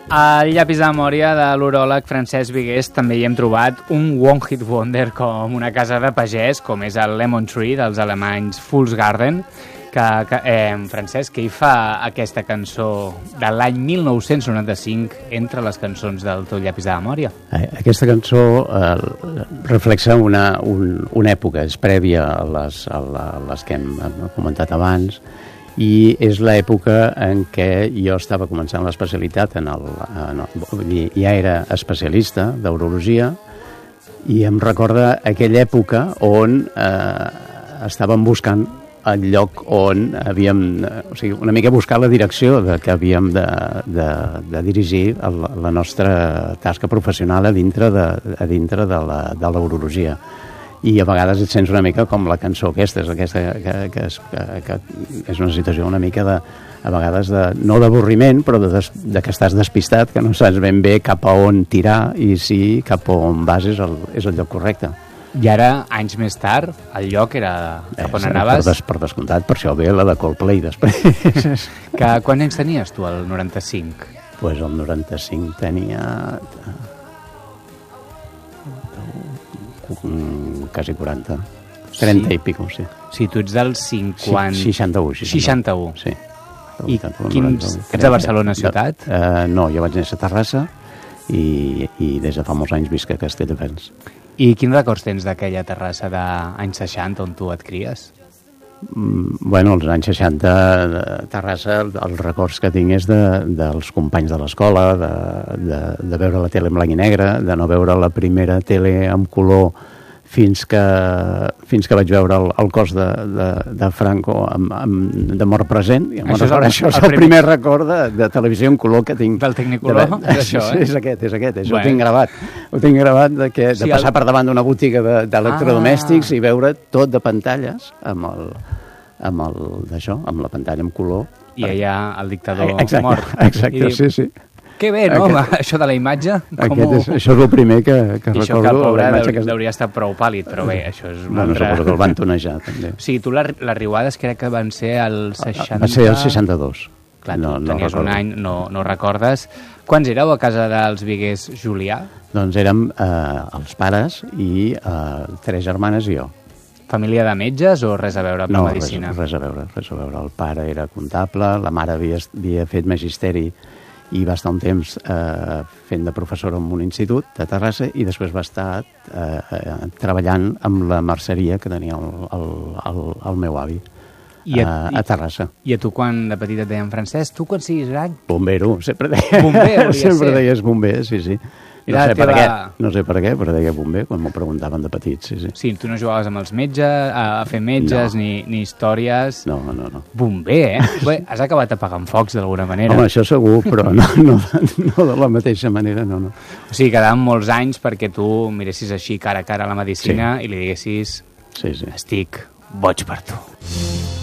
Al llapis de memòria de l'uròleg Francesc Vigués també hi hem trobat un One Hit Wonder com una casa de pagès, com és el Lemon Tree dels alemanys Fool's Garden, Francesc, que hi fa aquesta cançó de l'any 1995 entre les cançons del teu llapis de memòria? Aquesta cançó reflexa una època, és prèvia a les que hem comentat abans, i és l'època en què jo estava començant l'especialitat ja era especialista d'urologia, i em recorda aquella època on estàvem buscant el lloc on havíem, o sigui, una mica buscar la direcció que havíem de dirigir la nostra tasca professional a dintre de la urologia. I a vegades et sents una mica com la cançó aquesta que és una situació una mica a vegades no d'avorriment, però de que estàs despistat, que no saps ben bé cap a on tirar i si cap a on vas és el lloc correcte. I ara, anys més tard, el lloc era cap on anaves? Per descomptat, per això ve la de Coldplay després. Quants anys tenies tu, el 95? Doncs el 95 tenia quasi 40. 30 i pico, sí. Sí, tu ets del 50... 61. 61. Sí. I ets de Barcelona ciutat? No, jo vaig néixer a Terrassa i des de fa molts anys visc a Castelldefels. I quins records tens d'aquella Terrassa d'anys 60 on tu et cries? Bueno, als anys 60 a Terrassa els records que tinc és dels companys de l'escola, de veure la tele en blanc i negre, de no veure la primera tele en color fins que vaig veure el cos de Franco de mort present. Això és el primer record de televisió en color que tinc. Del Tecnicolor? És aquest. Ho tinc gravat. Ho tinc gravat de passar per davant d'una botiga d'electrodomèstics i veure tot de pantalles amb la pantalla en color. I allà el dictador mort. Exacte, sí. Que bé, no? Això de la imatge. Això és el primer que recordo. Això que el pobre hauria estat prou pàl·lid, però bé, això és una altra... Suposo que el van tonejar, també. O sigui, tu les riuades crec que van ser el 60... Va ser el 62. Clar, tu tenies un any, no recordes. Quants éreu a casa dels Vigués Julià? Doncs érem els pares i 3 germanes i jo. Família de metges o res a veure amb la medicina? No, res a veure. El pare era comptable, la mare havia fet magisteri i va estar un temps fent de professora en un institut de Terrassa i després va estar treballant amb la merceria que tenia el meu avi a Terrassa. I a tu quan de petit et deien Francesc, tu quan siguis gran? Bombero, sempre deia. Bomber, sempre deies bomber, sí. No sé per què, però deia bomber quan m'ho preguntaven de petit, sí. Sí, tu no jugaves amb els metges, a fer metges, ni històries... No. Bomber, Bé, has acabat apagant focs d'alguna manera. Home, això segur, però no de la mateixa manera, no. O sigui, quedaven molts anys perquè tu miressis així cara a cara a la medicina i li diguessis estic boig per tu.